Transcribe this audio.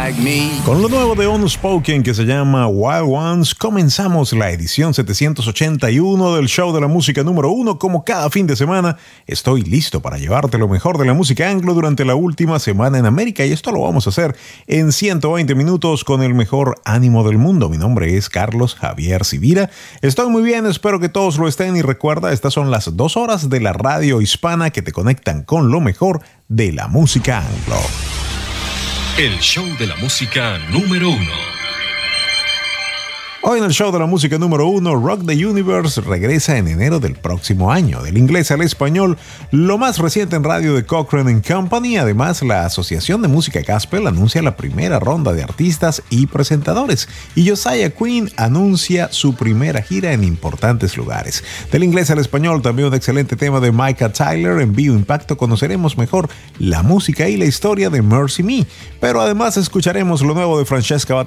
like me. Con lo nuevo de Unspoken que se llama Wild Ones, comenzamos la edición 781 del show de la música número 1. Como cada fin de semana, estoy listo para llevarte lo mejor de la música anglo durante la última semana en América, y esto lo vamos a hacer en 120 minutos con el mejor ánimo del mundo. Mi nombre es Carlos Javier Sivira. Estoy muy bien, espero que todos lo estén, y recuerda, estas son las 2 horas de la radio hispana que te conectan con lo mejor de la música anglo. El show de la música número 1. Hoy en el show de la música número 1, Rock the Universe regresa en enero del próximo año. Del inglés al español, lo más reciente en radio de Cochrane Company. Además, la Asociación de Música Gospel anuncia la primera ronda de artistas y presentadores. Y Josiah Quinn anuncia su primera gira en importantes lugares. Del inglés al español, también un excelente tema de Micah Tyler. En Vivo Impacto conoceremos mejor la música y la historia de Mercy Me. Pero además escucharemos lo nuevo de Francesca